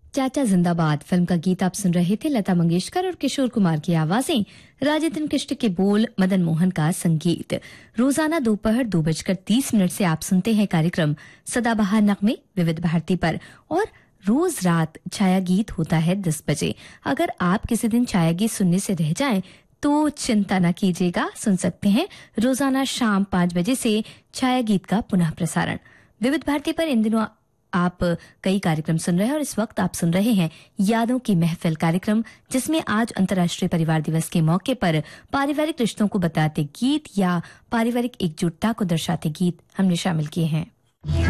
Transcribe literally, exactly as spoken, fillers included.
चाचा जिंदाबाद फिल्म का गीत आप सुन रहे थे। लता मंगेशकर और किशोर कुमार की आवाजें, राजेंद्र कृष्ण के बोल, मदन मोहन का संगीत। रोजाना दोपहर दो बजकर तीस मिनट से आप सुनते हैं कार्यक्रम सदाबहार नगमे विविध भारती पर, और रोज रात छाया गीत होता है दस बजे। अगर आप किसी दिन छाया गीत सुनने से रह जाएं तो चिंता न कीजिएगा, सुन सकते हैं रोजाना शाम पांच बजे से छाया गीत का पुनः प्रसारण विविध भारती पर। इन दिनों आप कई कार्यक्रम सुन रहे हैं और इस वक्त आप सुन रहे हैं यादों की महफिल कार्यक्रम, जिसमें आज अंतर्राष्ट्रीय परिवार दिवस के मौके पर पारिवारिक रिश्तों को बताते गीत या पारिवारिक एकजुटता को दर्शाते गीत हमने शामिल किए हैं।